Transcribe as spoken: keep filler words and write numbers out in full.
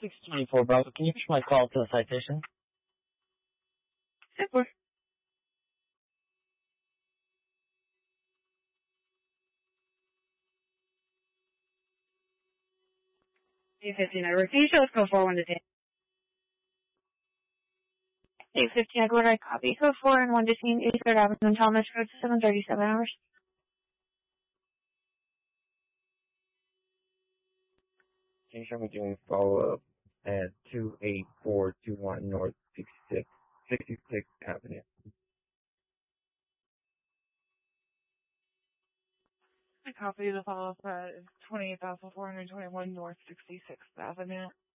six twenty-four, Bravo. Can you push my call to the citation? Super. eight fifteen, I repeat, let's go four one to ten. eight fifteen, I go right copy. Code four and one to ten, eighty-third Avenue, Thomas Road, seven thirty-seven hours. Can you show me doing follow-up at two eight four two one North sixty-sixth Avenue? I copy the follow-up at twenty-eight thousand four hundred twenty-one North sixty-sixth Avenue.